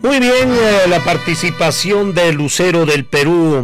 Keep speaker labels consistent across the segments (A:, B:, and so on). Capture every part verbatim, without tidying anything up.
A: Muy bien, eh, la participación del Lucero del Perú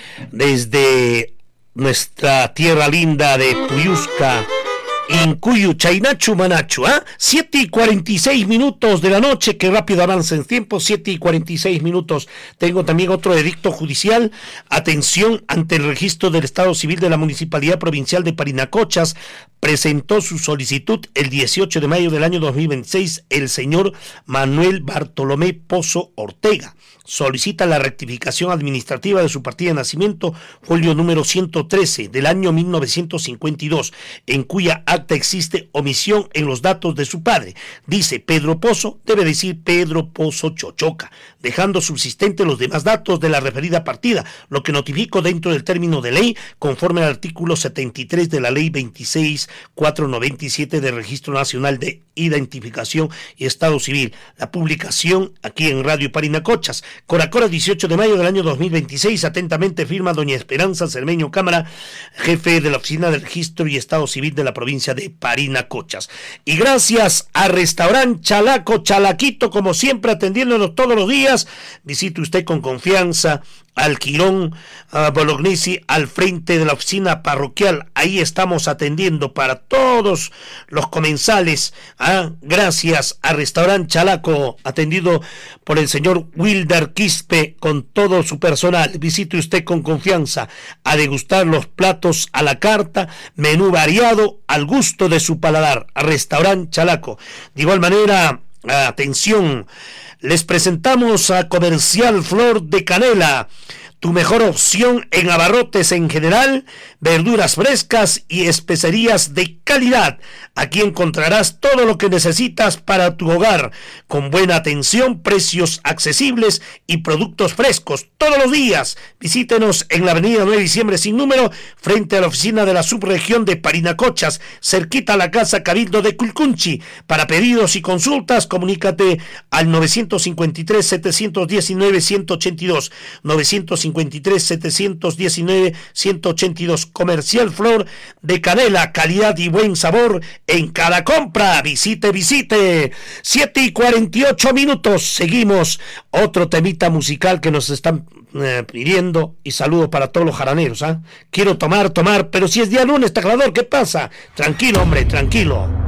A: desde nuestra tierra linda de Puyusca, Incuyu, Chainachu, Manachu, ¿ah? siete y cuarenta y seis minutos de la noche, que rápido avanza en tiempo, siete y cuarenta y seis minutos. Tengo también otro edicto judicial. Atención, ante el registro del Estado Civil de la Municipalidad Provincial de Parinacochas, presentó su solicitud el dieciocho de mayo del año dos mil veintiséis el señor Manuel Bartolomé Pozo Ortega. Solicita la rectificación administrativa de su partida de nacimiento, folio número ciento trece del año mil novecientos cincuenta y dos, en cuya acta existe omisión en los datos de su padre. Dice Pedro Pozo, debe decir Pedro Pozo Chochoca, dejando subsistentes los demás datos de la referida partida, lo que notifico dentro del término de ley, conforme al artículo setenta y tres de la ley veintiséis mil cuatrocientos noventa y siete de Registro Nacional de Identificación y Estado Civil. La publicación aquí en Radio Parinacochas. Coracora, dieciocho de mayo del año dos mil veintiséis, atentamente firma doña Esperanza Cermeño Cámara, jefe de la Oficina de Registro y Estado Civil de la provincia de Parinacochas. Y gracias a Restaurant Chalaco, Chalaquito, como siempre, atendiéndonos todos los días. Visite usted con confianza al Quirón uh, Bolognesi, al frente de la oficina parroquial. Ahí estamos atendiendo para todos los comensales. ¿ah? Gracias a Restaurant Chalaco, atendido por el señor Wilder Quispe con todo su personal. Visite usted con confianza a degustar los platos a la carta, menú variado al gusto de su paladar. A Restaurant Chalaco. De igual manera, atención, les presentamos a Comercial Flor de Canela, tu mejor opción en abarrotes en general, verduras frescas y especerías de calidad. Aquí encontrarás todo lo que necesitas para tu hogar, con buena atención, precios accesibles y productos frescos todos los días. Visítenos en la avenida nueve de diciembre sin número, frente a la oficina de la subregión de Parinacochas, cerquita a la Casa Cabildo de Culcunchi. Para pedidos y consultas, comunícate al novecientos cincuenta y tres, setecientos diecinueve, ciento ochenta y dos, novecientos cincuenta y tres, setecientos diecinueve, ciento ochenta y dos. Comercial Flor de Canela, calidad y buen sabor en cada compra. Visite, visite. siete y cuarenta y ocho minutos. Seguimos. Otro temita musical que nos están eh, pidiendo. Y saludo para todos los jaraneros. ¿eh? Quiero tomar, tomar, pero si es día lunes, teclador, ¿qué pasa? Tranquilo, hombre, tranquilo.